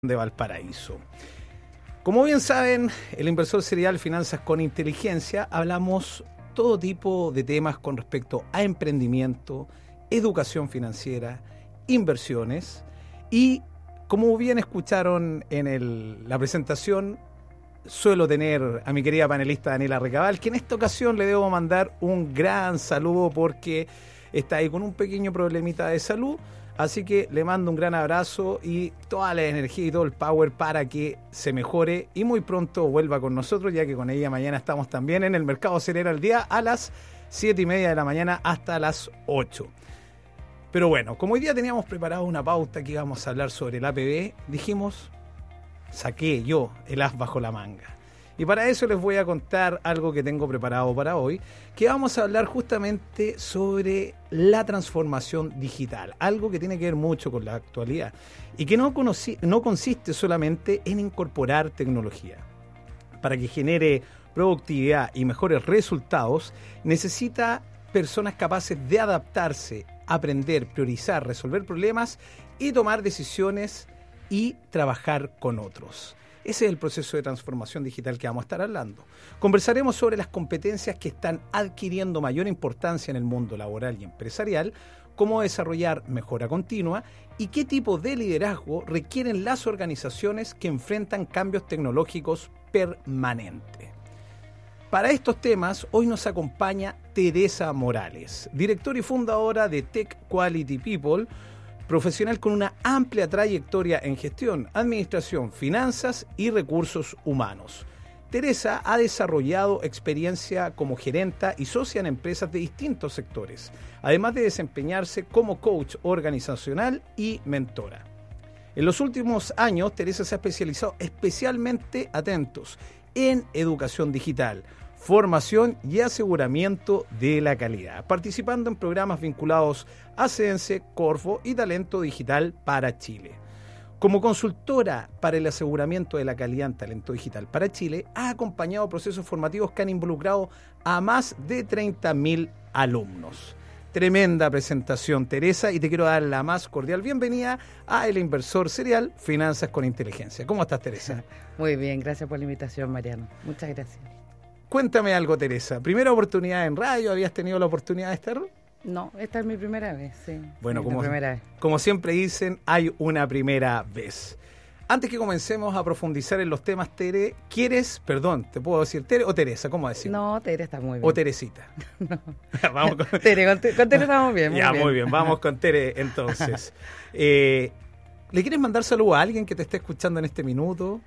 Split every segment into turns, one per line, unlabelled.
de Valparaíso. Como bien saben, el inversor serial Finanzas con Inteligencia, hablamos todo tipo de temas con respecto a emprendimiento, educación financiera, inversiones y, como bien escucharon en la presentación, suelo tener a mi querida panelista Daniela Recabal, que en esta ocasión le debo mandar un gran saludo porque está ahí con un pequeño problemita de salud. Así que le mando un gran abrazo y toda la energía y todo el power para que se mejore y muy pronto vuelva con nosotros, ya que con ella mañana estamos también en el Mercado Cereal al Día a las 7:30 de la mañana hasta las 8. Pero bueno, como hoy día teníamos preparado una pauta que íbamos a hablar sobre el APB, dijimos, saqué yo el as bajo la manga. Y para eso les voy a contar algo que tengo preparado para hoy, que vamos a hablar justamente sobre la transformación digital, algo que tiene que ver mucho con la actualidad y que no consiste solamente en incorporar tecnología. Para que genere productividad y mejores resultados, necesita personas capaces de adaptarse, aprender, priorizar, resolver problemas y tomar decisiones y trabajar con otros. Ese es el proceso de transformación digital que vamos a estar hablando. Conversaremos sobre las competencias que están adquiriendo mayor importancia en el mundo laboral y empresarial, cómo desarrollar mejora continua y qué tipo de liderazgo requieren las organizaciones que enfrentan cambios tecnológicos permanentes. Para estos temas, hoy nos acompaña Teresa Morales, directora y fundadora de Tech Quality People, profesional con una amplia trayectoria en gestión, administración, finanzas y recursos humanos. Teresa ha desarrollado experiencia como gerenta y socia en empresas de distintos sectores, además de desempeñarse como coach organizacional y mentora. En los últimos años, Teresa se ha especializado especialmente, atentos, en educación digital, formación y aseguramiento de la calidad, participando en programas vinculados a CENSE, Corfo y Talento Digital para Chile. Como consultora para el aseguramiento de la calidad en Talento Digital para Chile, ha acompañado procesos formativos que han involucrado a más de 30.000 alumnos. Tremenda presentación, Teresa, y te quiero dar la más cordial bienvenida a El Inversor Serial Finanzas con Inteligencia. ¿Cómo estás, Teresa?
Muy bien, gracias por la invitación, Mariano. Muchas gracias.
Cuéntame algo, Teresa. ¿Primera oportunidad en radio? ¿Habías tenido la oportunidad de estar?
No, esta es mi primera vez, sí.
Bueno,
sí,
como siempre dicen, hay una primera vez. Antes que comencemos a profundizar en los temas, Tere, ¿te puedo decir Tere o Teresa? ¿Cómo decir?
No, Tere está muy bien.
O Teresita.
No.
Vamos con
Tere, con Tere estamos bien.
Muy bien. Vamos con Tere entonces. ¿Le quieres mandar saludos a alguien que te esté escuchando en este minuto?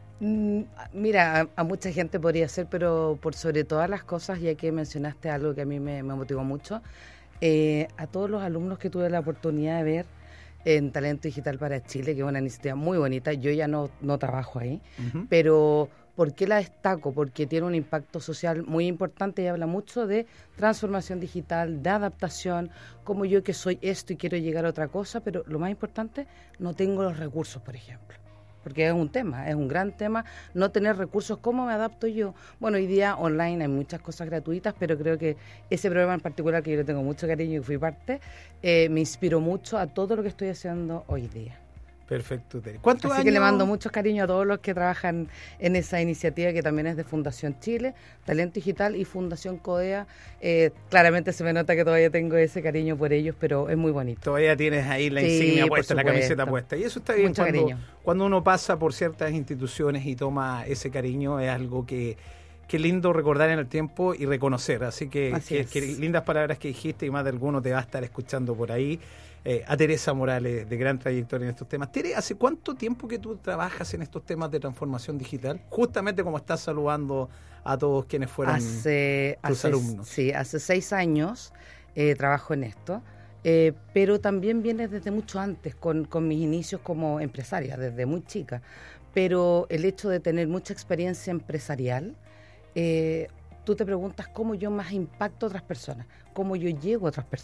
Mira, a mucha gente podría ser, pero por sobre todas las cosas, ya que mencionaste algo que a mí me motivó mucho, a todos los alumnos que tuve la oportunidad de ver en Talento Digital para Chile, que es una iniciativa muy bonita. Yo ya no trabajo ahí, pero ¿por qué la destaco? Porque tiene un impacto social muy importante y habla mucho de transformación digital, de adaptación, como yo que soy esto y quiero llegar a otra cosa, pero lo más importante, no tengo los recursos, por ejemplo. Porque es un gran tema, no tener recursos. ¿Cómo me adapto yo? Bueno, hoy día online hay muchas cosas gratuitas, pero creo que ese programa en particular, que yo le tengo mucho cariño y fui parte, me inspiró mucho a todo lo que estoy haciendo hoy día.
Perfecto, Tere.
Así que le mando mucho cariño a todos los que trabajan en esa iniciativa, que también es de Fundación Chile, Talento Digital y Fundación Codea. Claramente se me nota que todavía tengo ese cariño por ellos, pero es muy bonito.
Todavía tienes ahí la insignia puesta, la camiseta puesta. Y eso está bien. Cuando uno pasa por ciertas instituciones y toma ese cariño, es algo que es lindo recordar en el tiempo y reconocer. Así que lindas palabras que dijiste, y más de alguno te va a estar escuchando por ahí. A Teresa Morales, de gran trayectoria en estos temas. Tere, ¿hace cuánto tiempo que tú trabajas en estos temas de transformación digital? Justamente como estás saludando a todos quienes fueron tus alumnos.
Sí, hace 6 años trabajo en esto, pero también viene desde mucho antes, con mis inicios como empresaria, desde muy chica. Pero el hecho de tener mucha experiencia empresarial, tú te preguntas cómo yo más impacto a otras personas, cómo yo llego a otras personas.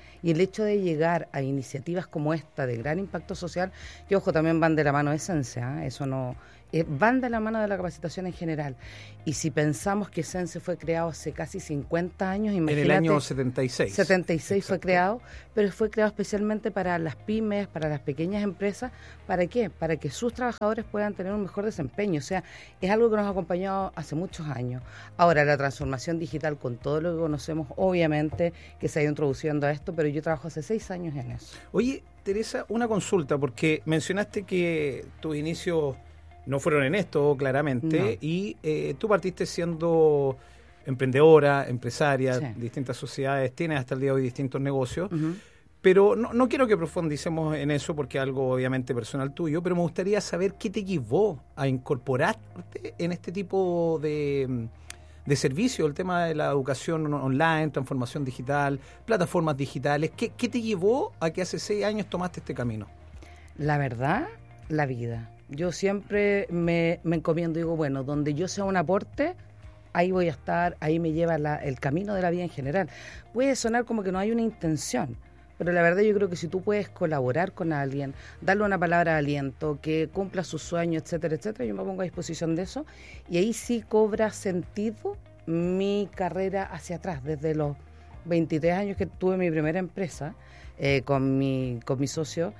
Y el hecho de llegar a iniciativas como esta de gran impacto social, que ojo, también van de la mano de Sense, eso no... van de la mano de la capacitación en general. Y si pensamos que Sense fue creado hace casi 50 años, imagínate...
En el año 76.
76
Exacto.
fue creado, pero fue creado especialmente para las pymes, para las pequeñas empresas. ¿Para qué? Para que sus trabajadores puedan tener un mejor desempeño. O sea, es algo que nos ha acompañado hace muchos años. Ahora, la transformación digital, con todo lo que conocemos, obviamente que se ha ido introduciendo a esto, pero yo trabajo hace 6 años en eso.
Oye, Teresa, una consulta, porque mencionaste que tus inicios no fueron en esto, claramente,
No.
y tú partiste siendo emprendedora, empresaria,
Sí.
distintas sociedades, tienes hasta el día de hoy distintos negocios,
Uh-huh.
pero no quiero que profundicemos en eso porque es algo obviamente personal tuyo, pero me gustaría saber qué te llevó a incorporarte en este tipo de servicio, el tema de la educación online, transformación digital, plataformas digitales. ¿Qué te llevó a que hace 6 años tomaste este camino?
La verdad, la vida. Yo siempre me encomiendo, digo, bueno, donde yo sea un aporte, ahí voy a estar, ahí me lleva el camino de la vida en general. Puede sonar como que no hay una intención, pero la verdad yo creo que si tú puedes colaborar con alguien, darle una palabra de aliento, que cumpla sus sueños, etcétera, etcétera, yo me pongo a disposición de eso, y ahí sí cobra sentido mi carrera hacia atrás, desde los 23 años que tuve mi primera empresa, con mi socio.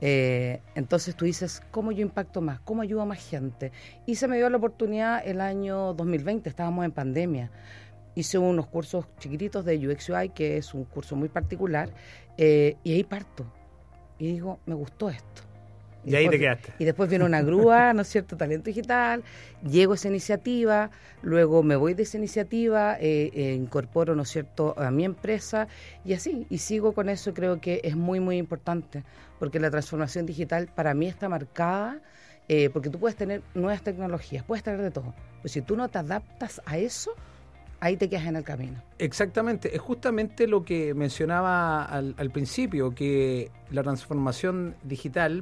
Entonces tú dices, ¿cómo yo impacto más? ¿Cómo ayudo a más gente? Y se me dio la oportunidad el año 2020, estábamos en pandemia. Hice unos cursos chiquititos de UX UI, que es un curso muy particular, y ahí parto. Y digo, me gustó esto.
Y ahí te quedaste.
Y después viene una grúa, ¿no es cierto?, Talento Digital, llego a esa iniciativa, luego me voy de esa iniciativa, incorporo, ¿no es cierto?, a mi empresa, y así, y sigo con eso. Creo que es muy, muy importante, porque la transformación digital para mí está marcada, porque tú puedes tener nuevas tecnologías, puedes tener de todo, pero si tú no te adaptas a eso, ahí te quedas en el camino.
Exactamente, es justamente lo que mencionaba al principio, que la transformación digital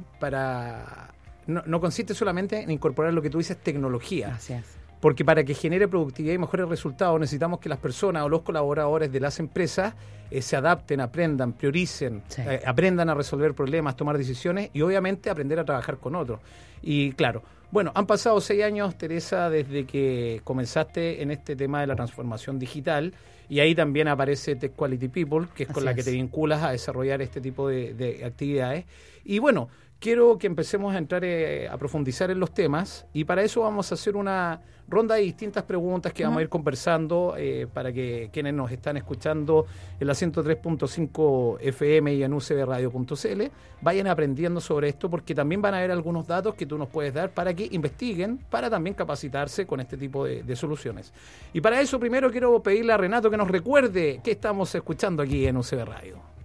no consiste solamente en incorporar lo que tú dices, tecnología.
Así es.
Porque para que genere productividad y mejores resultados necesitamos que las personas o los colaboradores de las empresas se adapten, aprendan, prioricen,
Sí.
aprendan a resolver problemas, tomar decisiones y obviamente aprender a trabajar con otros. Y claro, bueno, han pasado 6 años, Teresa, desde que comenzaste en este tema de la transformación digital, y ahí también aparece Tech Quality People, que es con
Así
la que
es.
te vinculas a desarrollar este tipo de actividades. Y bueno, quiero que empecemos a entrar a profundizar en los temas, y para eso vamos a hacer una ronda de distintas preguntas que vamos a ir conversando para que quienes nos están escuchando en la 103.5 FM y en ucbradio.cl vayan aprendiendo sobre esto, porque también van a haber algunos datos que tú nos puedes dar para que investiguen, para también capacitarse con este tipo de soluciones. Y para eso primero quiero pedirle a Renato que nos recuerde qué estamos escuchando aquí en UCB Radio.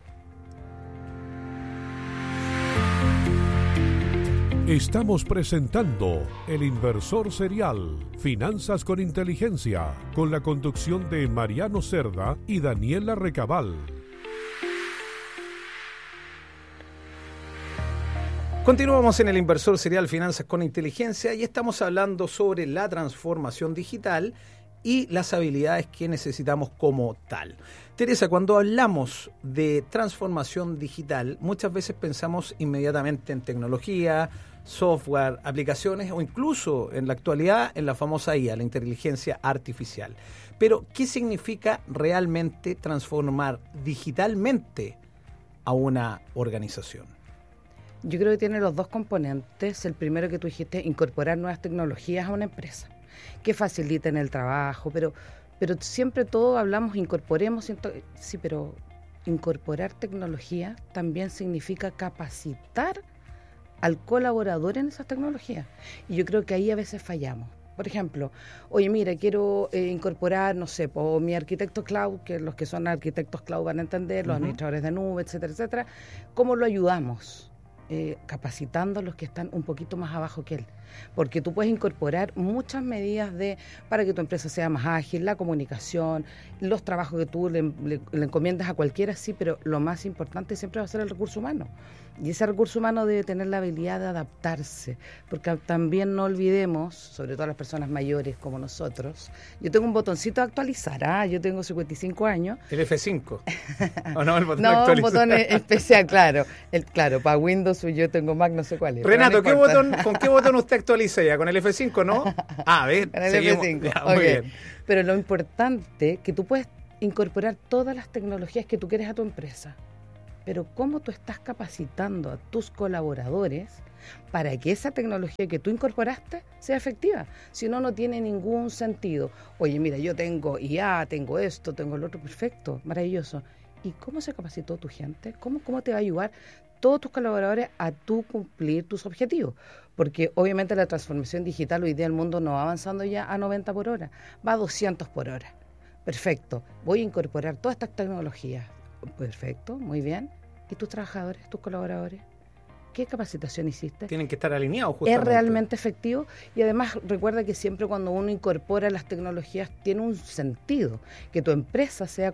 Estamos presentando El Inversor Serial, Finanzas con Inteligencia, con la conducción de Mariano Cerda y Daniela Recabal.
Continuamos en El Inversor Serial, Finanzas con Inteligencia, y estamos hablando sobre la transformación digital y las habilidades que necesitamos como tal. Teresa, cuando hablamos de transformación digital, muchas veces pensamos inmediatamente en tecnología, software, aplicaciones o incluso en la actualidad en la famosa IA, la inteligencia artificial. Pero, ¿qué significa realmente transformar digitalmente a una organización?
Yo creo que tiene los dos componentes. El primero que tú dijiste, incorporar nuevas tecnologías a una empresa, que faciliten el trabajo, pero siempre todo hablamos, incorporemos, sí, pero incorporar tecnología también significa capacitar al colaborador en esas tecnologías. Y yo creo que ahí a veces fallamos. Por ejemplo, oye, mira, quiero incorporar, no sé, mi arquitecto cloud, que los que son arquitectos cloud van a entender, los administradores de nube, etcétera, etcétera. ¿Cómo lo ayudamos? capacitando a los que están un poquito más abajo que él. Porque tú puedes incorporar muchas medidas para que tu empresa sea más ágil, la comunicación, los trabajos que tú le encomiendas a cualquiera, sí, pero lo más importante siempre va a ser el recurso humano. Y ese recurso humano debe tener la habilidad de adaptarse, porque también no olvidemos, sobre todo las personas mayores como nosotros, yo tengo un botoncito de actualizar, yo tengo 55 años.
El F5. ¿O no? El botón
no,
de actualizar.
Un botón especial, claro. Claro, para Windows yo tengo Mac, no sé cuál es.
Renato, ¿con qué botón usted actualiza ya? ¿Con el F5, no? A ver,
con el
seguimos.
F5.
Ya, muy bien.
Pero lo importante es que tú puedes incorporar todas las tecnologías que tú quieres a tu empresa. Pero cómo tú estás capacitando a tus colaboradores para que esa tecnología que tú incorporaste sea efectiva. Si no, no tiene ningún sentido. Oye, mira, yo tengo IA, tengo esto, tengo lo otro, perfecto, maravilloso. ¿Y cómo se capacitó tu gente? ¿Cómo te va a ayudar todos tus colaboradores a tú cumplir tus objetivos? Porque obviamente la transformación digital hoy día el mundo no va avanzando ya a 90 por hora, va a 200 por hora. Perfecto, voy a incorporar todas estas tecnologías. Perfecto, muy bien. ¿Y tus trabajadores, tus colaboradores? ¿Qué capacitación hiciste?
Tienen que estar alineados justamente.
¿Es realmente efectivo? Y además recuerda que siempre cuando uno incorpora las tecnologías tiene un sentido, que tu empresa sea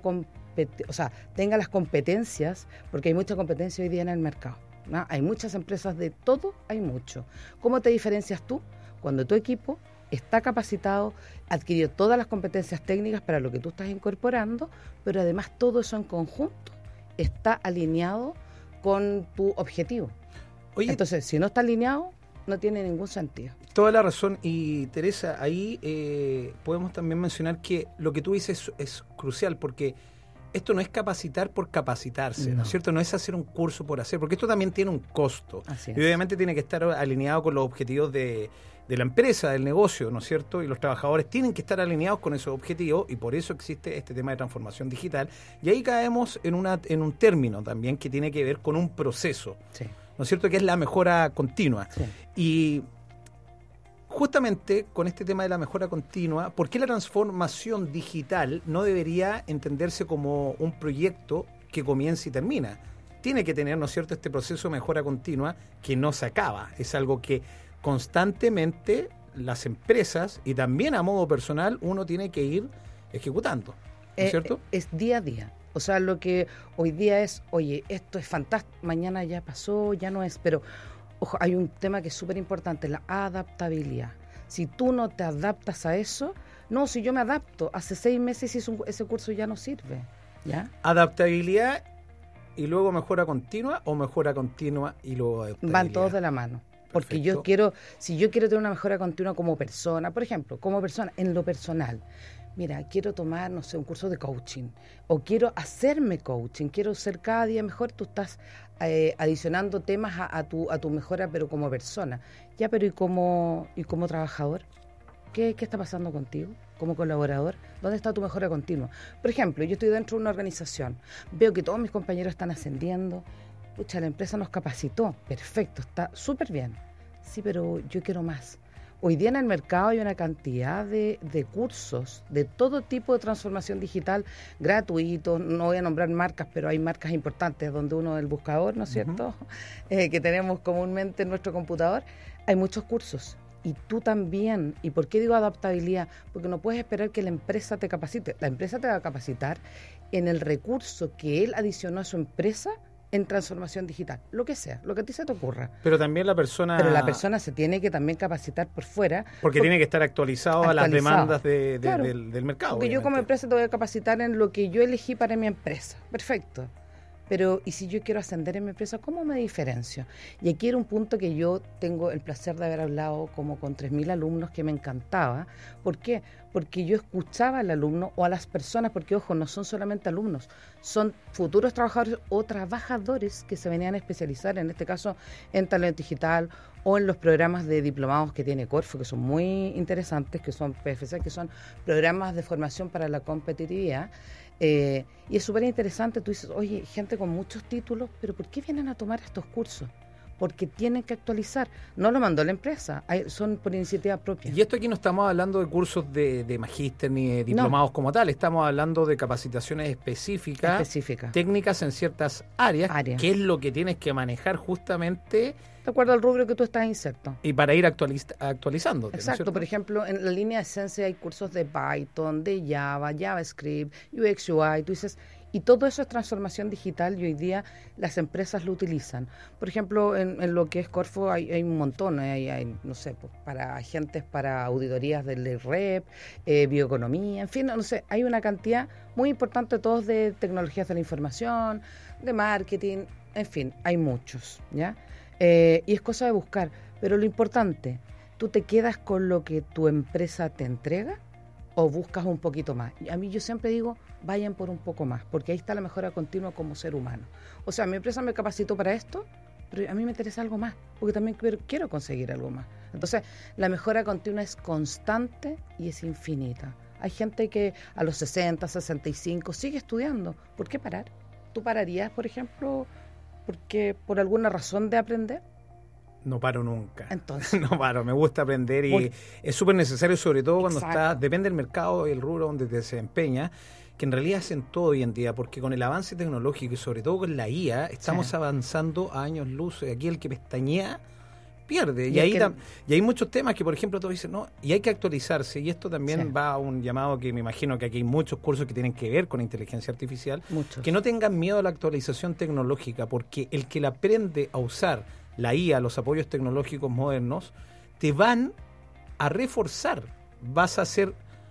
tenga las competencias, porque hay mucha competencia hoy día en el mercado, ¿no? Hay muchas empresas de todo, hay mucho. ¿Cómo te diferencias tú? Cuando tu equipo está capacitado, adquirió todas las competencias técnicas para lo que tú estás incorporando, pero además todo eso en conjunto está alineado con tu objetivo. Oye, entonces, si no está alineado, no tiene ningún sentido.
Toda la razón. Y Teresa, ahí podemos también mencionar que lo que tú dices es crucial, porque esto no es capacitar por capacitarse, ¿no es cierto? No es hacer un curso por hacer, porque esto también tiene un costo.
Así es.
Y obviamente tiene que estar alineado con los objetivos de la empresa, del negocio, ¿no es cierto? Y los trabajadores tienen que estar alineados con esos objetivos, y por eso existe este tema de transformación digital. Y ahí caemos en un término también que tiene que ver con un proceso,
sí,
¿no es cierto? Que es la mejora continua.
Sí.
Y justamente con este tema de la mejora continua, ¿por qué la transformación digital no debería entenderse como un proyecto que comienza y termina? Tiene que tener, ¿no es cierto?, este proceso de mejora continua que no se acaba. Es algo que constantemente las empresas y también a modo personal uno tiene que ir ejecutando, ¿no es cierto?
Es día a día. O sea, lo que hoy día es, oye, esto es fantástico, mañana ya pasó, ya no es, pero ojo, hay un tema que es súper importante, la adaptabilidad. Si tú no te adaptas a eso, no, si yo me adapto, hace 6 meses ese curso ya no sirve, ¿ya?
Adaptabilidad y luego mejora continua, o mejora continua y luego adaptabilidad.
Van todos de la mano. Porque
Perfecto.
si yo quiero tener una mejora continua como persona, por ejemplo, como persona, en lo personal, mira, quiero tomar, no sé, un curso de coaching, o quiero hacerme coaching, quiero ser cada día mejor, tú estás adicionando temas a tu mejora, pero como persona. Ya, pero ¿y como trabajador? ¿Qué está pasando contigo? Como colaborador, ¿dónde está tu mejora continua? Por ejemplo, yo estoy dentro de una organización, veo que todos mis compañeros están ascendiendo, pucha, la empresa nos capacitó, perfecto, está súper bien. Sí, pero yo quiero más. Hoy día en el mercado hay una cantidad de cursos de todo tipo de transformación digital gratuitos. No voy a nombrar marcas, pero hay marcas importantes donde uno, el buscador, ¿no es cierto?, que tenemos comúnmente en nuestro computador, hay muchos cursos. Y tú también. ¿Y por qué digo adaptabilidad? Porque no puedes esperar que la empresa te capacite. La empresa te va a capacitar en el recurso que él adicionó a su empresa en transformación digital, lo que sea, lo que a ti se te ocurra.
Pero también la persona...
Pero la persona se tiene que también capacitar por fuera.
Porque tiene que estar actualizado a las demandas
claro,
del mercado.
Porque yo como empresa te voy a capacitar en lo que yo elegí para mi empresa. Perfecto. Pero, ¿y si yo quiero ascender en mi empresa, cómo me diferencio? Y aquí era un punto que yo tengo el placer de haber hablado como con 3.000 alumnos, que me encantaba. ¿Por qué? Porque yo escuchaba al alumno o a las personas, porque, ojo, no son solamente alumnos, son futuros trabajadores o trabajadores que se venían a especializar, en este caso, en talento digital o en los programas de diplomados que tiene Corfo, que son muy interesantes, que son PFC, que son programas de formación para la competitividad. Y es súper interesante, tú dices, oye, gente con muchos títulos, pero ¿por qué vienen a tomar estos cursos? porque tienen que actualizar. No lo mandó la empresa, son por iniciativa propia.
Y esto aquí no estamos hablando de cursos de magíster ni de diplomados como tal, estamos hablando de capacitaciones específicas, técnicas en ciertas áreas, que es lo que tienes que manejar justamente
de acuerdo al rubro que tú estás inserto.
Y para ir actualizando.
Exacto, ¿no? Por ejemplo, en la línea de Sense hay cursos de Python, de Java, JavaScript, UX, UI, tú dices, y todo eso es transformación digital y hoy día las empresas lo utilizan. Por ejemplo, en lo que es Corfo hay un montón, hay no sé, pues, para agentes, para auditorías del REP, bioeconomía, en fin, no sé, hay una cantidad muy importante todos de tecnologías de la información, de marketing, en fin, hay muchos, ¿ya? Y es cosa de buscar, pero lo importante, ¿tú te quedas con lo que tu empresa te entrega o buscas un poquito más? A mí yo siempre digo, vayan por un poco más, porque ahí está la mejora continua como ser humano. O sea, mi empresa me capacitó para esto, pero a mí me interesa algo más, porque también quiero conseguir algo más. Entonces, la mejora continua es constante y es infinita. Hay gente que a los 60, 65 sigue estudiando. ¿Por qué parar? ¿Tú pararías, por ejemplo, porque por alguna razón de aprender?
No paro nunca.
Entonces,
no paro, me gusta aprender y es súper necesario, sobre todo cuando depende del mercado y el rubro donde te desempeñas, que en realidad hacen todo hoy en día, porque con el avance tecnológico y sobre todo con la IA, estamos avanzando a años luz. Aquí el que pestañea pierde. Y hay muchos temas que, por ejemplo, tú dices, no, y hay que actualizarse. Y esto también va a un llamado que me imagino que aquí hay muchos cursos que tienen que ver con inteligencia artificial.
Muchos.
Que no tengan miedo a la actualización tecnológica, porque el que la aprende a usar la IA, los apoyos tecnológicos modernos, te van a reforzar. Vas a ser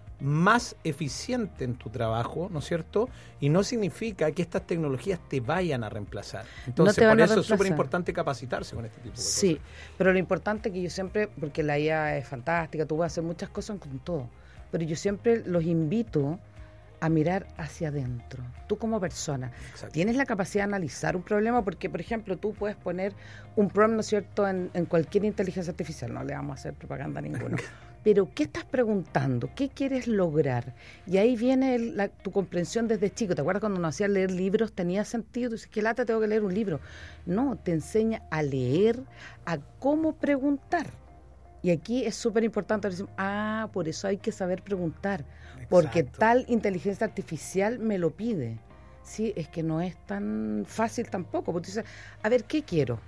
más eficiente en tu trabajo, ¿no es cierto? Y no significa que estas tecnologías te vayan a reemplazar. Entonces, por eso es súper importante capacitarse con este tipo de cosas.
Sí, pero lo importante es que yo siempre, porque la IA es fantástica, tú vas a hacer muchas cosas con todo, pero yo siempre los invito a mirar hacia adentro. Tú como persona, tienes la capacidad de analizar un problema, porque, por ejemplo, tú puedes poner un prompt, ¿no es cierto?, en cualquier inteligencia artificial, no le vamos a hacer propaganda a ninguno. Pero, ¿qué estás preguntando? ¿Qué quieres lograr? Y ahí viene tu comprensión desde chico. ¿Te acuerdas cuando nos hacían leer libros? ¿Tenía sentido? Tú dices, ¿qué lata tengo que leer un libro? No, te enseña a leer, a cómo preguntar. Y aquí es súper importante decir, por eso hay que saber preguntar, porque tal inteligencia artificial me lo pide. Sí, es que no es tan fácil tampoco, porque tú dices, a ver, ¿qué quiero?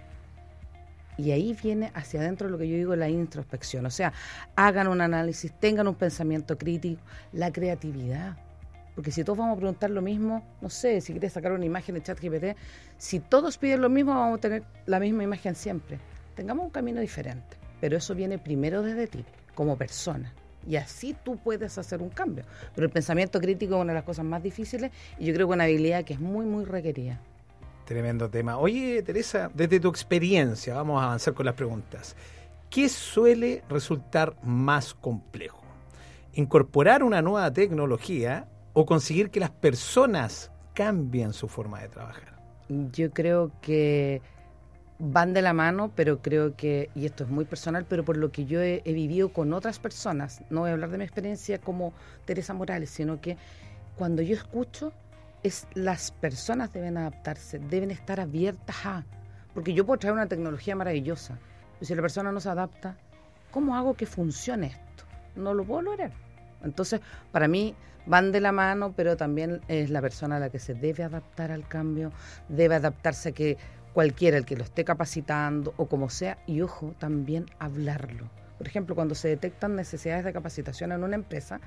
Y ahí viene hacia adentro lo que yo digo, la introspección. O sea, hagan un análisis, tengan un pensamiento crítico, la creatividad. Porque si todos vamos a preguntar lo mismo, no sé, si quieres sacar una imagen de ChatGPT, si todos piden lo mismo, vamos a tener la misma imagen siempre. Tengamos un camino diferente, pero eso viene primero desde ti, como persona. Y así tú puedes hacer un cambio. Pero el pensamiento crítico es una de las cosas más difíciles y yo creo que una habilidad que es muy, muy requerida.
Tremendo tema. Oye, Teresa, desde tu experiencia, vamos a avanzar con las preguntas. ¿Qué suele resultar más complejo? ¿Incorporar una nueva tecnología o conseguir que las personas cambien su forma de trabajar?
Yo creo que van de la mano, pero creo que, y esto es muy personal, pero por lo que yo he vivido con otras personas, no voy a hablar de mi experiencia como Teresa Morales, sino que cuando yo escucho, las personas deben adaptarse, deben estar abiertas porque yo puedo traer una tecnología maravillosa, pero si la persona no se adapta, ¿cómo hago que funcione esto? No lo puedo lograr. Entonces, para mí van de la mano, pero también es la persona la que se debe adaptar al cambio, debe adaptarse a que cualquiera, el que lo esté capacitando o como sea, y ojo, también hablarlo. Por ejemplo, cuando se detectan necesidades de capacitación en una empresa,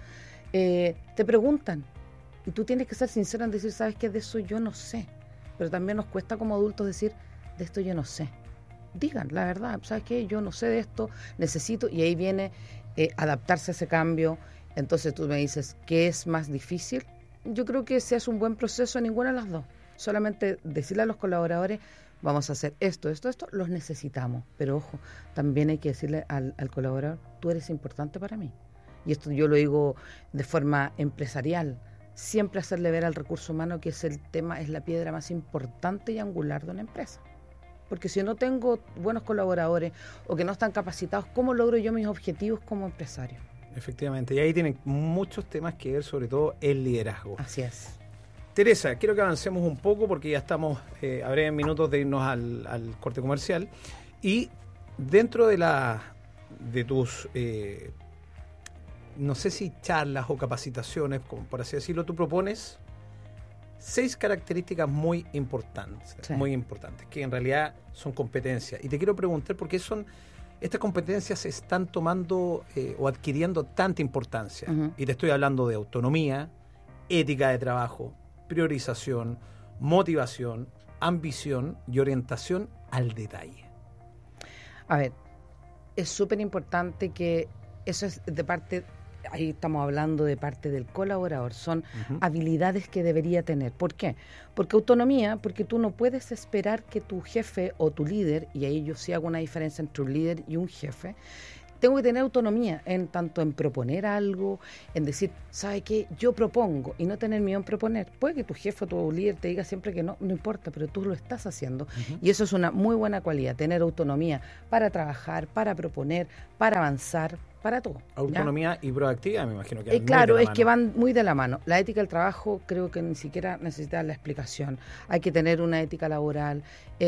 te preguntan, y tú tienes que ser sincero en decir, ¿sabes qué? De eso yo no sé. Pero también nos cuesta como adultos decir, de esto yo no sé. Digan la verdad, ¿sabes qué? Yo no sé de esto, necesito, y ahí viene adaptarse a ese cambio. Entonces tú me dices, ¿qué es más difícil? Yo creo que se hace un buen proceso en ninguna de las dos. Solamente decirle a los colaboradores, vamos a hacer esto, los necesitamos. Pero ojo, también hay que decirle al colaborador, tú eres importante para mí. Y esto yo lo digo de forma empresarial. Siempre hacerle ver al recurso humano que es la piedra más importante y angular de una empresa. Porque si no tengo buenos colaboradores o que no están capacitados, ¿cómo logro yo mis objetivos como empresario?
Efectivamente, y ahí tienen muchos temas que ver, sobre todo el liderazgo.
Así es.
Teresa, quiero que avancemos un poco porque ya estamos a breves minutos de irnos al corte comercial. Y dentro de tus, no sé si charlas o capacitaciones, como por así decirlo, tú propones 6 características muy importantes, que en realidad son competencias. Y te quiero preguntar por qué estas competencias están tomando o adquiriendo tanta importancia. Uh-huh. Y te estoy hablando de autonomía, ética de trabajo, priorización, motivación, ambición y orientación al detalle.
A ver, es súper importante que eso es de parte, ahí estamos hablando de parte del colaborador, son habilidades que debería tener. ¿Por qué? Porque autonomía, porque tú no puedes esperar que tu jefe o tu líder, y ahí yo sí hago una diferencia entre un líder y un jefe, tengo que tener autonomía tanto en proponer algo, en decir, ¿sabe qué? Yo propongo y no tener miedo en proponer. Puede que tu jefe o tu líder te diga siempre que no importa, pero tú lo estás haciendo. Uh-huh. Y eso es una muy buena cualidad, tener autonomía para trabajar, para proponer, para avanzar, para todo.
Autonomía, ¿ya? Y proactividad, me imagino que
claro, es que van muy de la mano. La ética del trabajo creo que ni siquiera necesita la explicación. Hay que tener una ética laboral,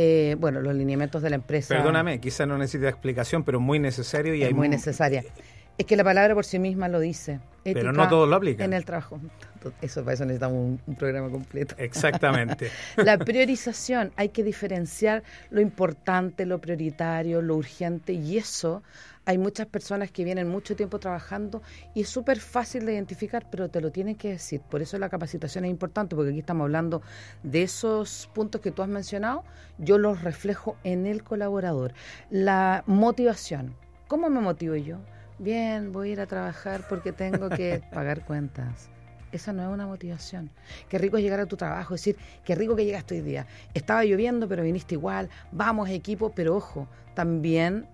los lineamientos de la empresa.
Perdóname, quizás no necesita explicación, pero muy necesario. Y
es muy necesaria. Es que la palabra por sí misma lo dice. Ética
pero no todos lo aplican.
En el trabajo. Para eso necesitamos un programa completo.
Exactamente.
La priorización, hay que diferenciar lo importante, lo prioritario, lo urgente, y eso hay muchas personas que vienen mucho tiempo trabajando y es súper fácil de identificar, pero te lo tienen que decir. Por eso la capacitación es importante, porque aquí estamos hablando de esos puntos que tú has mencionado, yo los reflejo en el colaborador. La motivación, ¿cómo me motivo yo? Bien, voy a ir a trabajar porque tengo que pagar cuentas. Esa no es una motivación. Qué rico es llegar a tu trabajo, decir, qué rico que llegaste hoy día. Estaba lloviendo, pero viniste igual. Vamos, equipo, pero ojo, también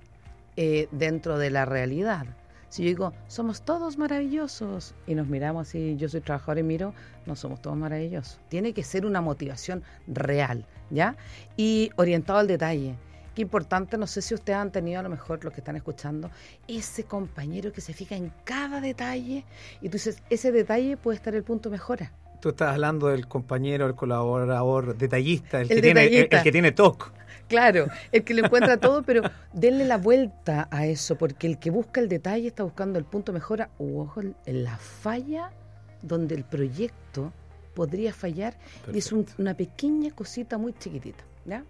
dentro de la realidad. Si yo digo, somos todos maravillosos, y nos miramos así, yo soy trabajador y miro, no somos todos maravillosos. Tiene que ser una motivación real, ¿ya? Y orientado al detalle. Qué importante, no sé si ustedes han tenido, a lo mejor los que están escuchando, ese compañero que se fija en cada detalle y tú dices, ese detalle puede estar el punto de mejora.
Tú estás hablando del compañero, el colaborador detallista, el que tiene TOC.
Claro, el que lo encuentra todo, pero denle la vuelta a eso, porque el que busca el detalle está buscando el punto de mejora, ojo, en la falla donde el proyecto podría fallar. Perfecto. Y es una pequeña cosita muy chiquitita, ¿ya?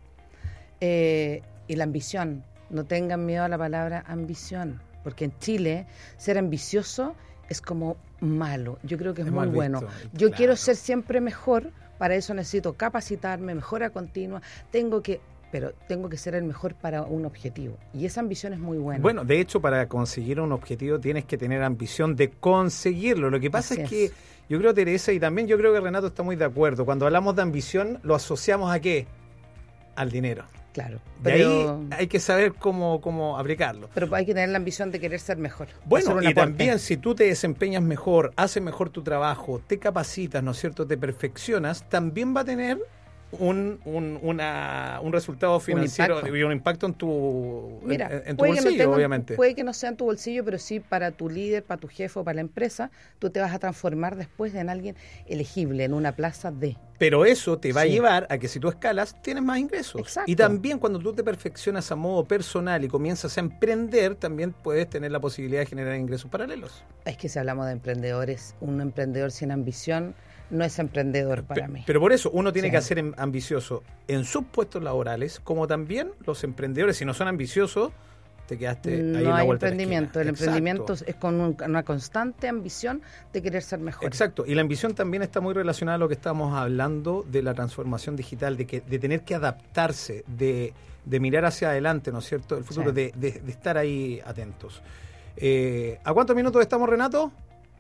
Y la ambición, no tengan miedo a la palabra ambición, porque en Chile ser ambicioso es como malo. Yo creo que es muy bueno. Yo quiero ser siempre mejor, para eso necesito capacitarme, mejora continua, tengo que ser el mejor para un objetivo. Y esa ambición es muy buena.
Bueno, de hecho, para conseguir un objetivo tienes que tener ambición de conseguirlo. Lo que pasa es que yo creo, Teresa, y también yo creo que Renato está muy de acuerdo, cuando hablamos de ambición, ¿lo asociamos a qué? Al dinero.
Claro.
De ahí hay que saber cómo aplicarlo.
Pero hay que tener la ambición de querer ser mejor.
Bueno, y también si tú te desempeñas mejor, haces mejor tu trabajo, te capacitas, ¿no es cierto?, te perfeccionas, también va a tener un resultado financiero y un impacto en tu bolsillo, obviamente.
Puede que no sea en tu bolsillo, pero sí para tu líder, para tu jefe o para la empresa, tú te vas a transformar después en alguien elegible, en una plaza de...
Pero eso te va a llevar a que si tú escalas, tienes más ingresos.
Exacto.
Y también cuando tú te perfeccionas a modo personal y comienzas a emprender, también puedes tener la posibilidad de generar ingresos paralelos.
Es que si hablamos de emprendedores, un emprendedor sin ambición no es emprendedor para mí.
Pero por eso uno tiene que ser ambicioso en sus puestos laborales, como también los emprendedores, si no son ambiciosos, te quedaste ahí en la vuelta.
No hay emprendimiento. El emprendimiento es con una constante ambición de querer ser mejor.
Exacto. Y la ambición también está muy relacionada a lo que estamos hablando de la transformación digital, de tener que adaptarse, de mirar hacia adelante, ¿no es cierto? El futuro, de estar ahí atentos. ¿A cuántos minutos estamos, Renato?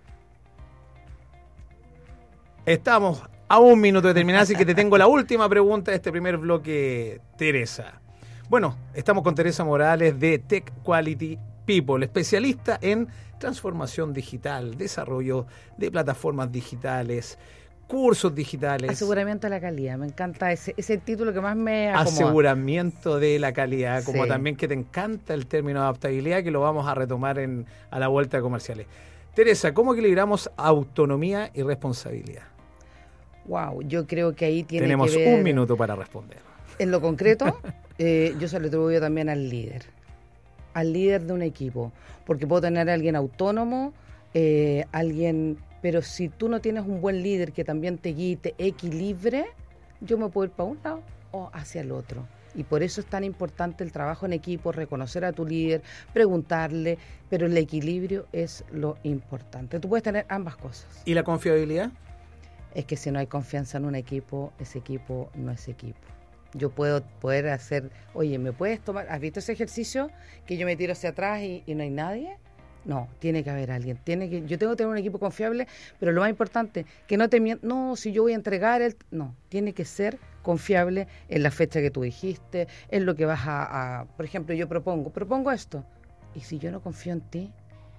Estamos a 1 minuto de terminar, así que te tengo la última pregunta de este primer bloque, Teresa. Bueno, estamos con Teresa Morales de Tech Quality People, especialista en transformación digital, desarrollo de plataformas digitales, cursos digitales.
Aseguramiento de la calidad, me encanta ese título que más me acomoda.
Aseguramiento de la calidad, como también que te encanta el término adaptabilidad, que lo vamos a retomar a la vuelta de comerciales. Teresa, ¿cómo equilibramos autonomía y responsabilidad?
Wow, yo creo que ahí
tenemos
que ver...
1 minuto para responder.
En lo concreto, Yo se lo atribuyo también al líder de un equipo, porque puedo tener a alguien autónomo, pero si tú no tienes un buen líder que también te guíe, te equilibre, yo me puedo ir para un lado o hacia el otro. Y por eso es tan importante el trabajo en equipo, reconocer a tu líder, preguntarle, pero el equilibrio es lo importante. Tú puedes tener ambas cosas.
¿Y la confiabilidad?
Es que si no hay confianza en un equipo, ese equipo no es equipo. Yo puedo poder hacer, oye, ¿me puedes tomar? ¿Has visto ese ejercicio que yo me tiro hacia atrás y no hay nadie? No, tiene que haber alguien. Yo tengo que tener un equipo confiable, pero lo más importante, que no te mientan, no, si yo voy a entregar, no, tiene que ser confiable en la fecha que tú dijiste, en lo que vas por ejemplo, yo propongo esto, y si yo no confío en ti,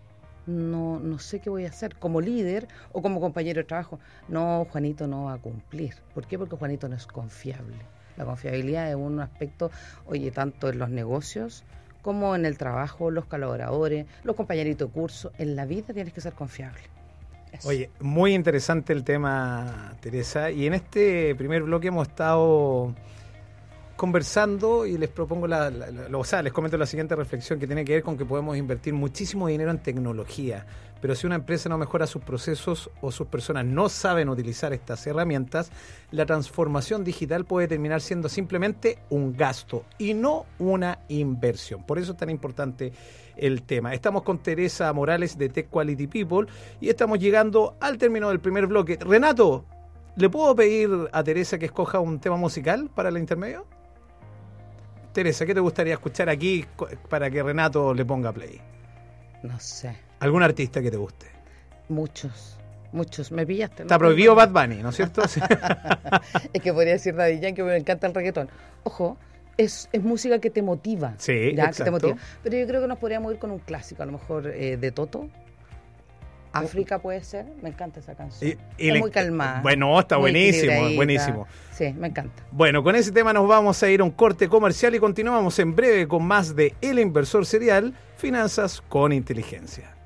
no sé qué voy a hacer como líder o como compañero de trabajo. No, Juanito no va a cumplir. ¿Por qué? Porque Juanito no es confiable. La confiabilidad es un aspecto, oye, tanto en los negocios como en el trabajo, los colaboradores, los compañeritos de curso. En la vida tienes que ser confiable. Eso.
Oye, muy interesante el tema, Teresa. Y en este primer bloque hemos estado conversando y les propongo les comento la siguiente reflexión que tiene que ver con que podemos invertir muchísimo dinero en tecnología, pero si una empresa no mejora sus procesos o sus personas no saben utilizar estas herramientas, la transformación digital puede terminar siendo simplemente un gasto y no una inversión. Por eso es tan importante el tema. Estamos con Teresa Morales de Tech Quality People y estamos llegando al término del primer bloque. Renato, ¿le puedo pedir a Teresa que escoja un tema musical para el intermedio? Teresa, ¿qué te gustaría escuchar aquí para que Renato le ponga play?
No sé.
¿Algún artista que te guste?
Muchos. Me pillaste.
Está prohibido Bad Bunny, ¿no es cierto?
Es que podría decir Daddy Yankee, que me encanta el reggaetón. Ojo, es música que te motiva.
Sí,
¿ya?
exacto.
Que te motiva. Pero yo creo que nos podríamos ir con un clásico, a lo mejor de Toto. África puede ser, me encanta esa canción. Es muy calmada.
Bueno, está buenísimo.
Sí, me encanta.
Bueno, con ese tema nos vamos a ir a un corte comercial y continuamos en breve con más de El Inversor Serial, Finanzas con Inteligencia.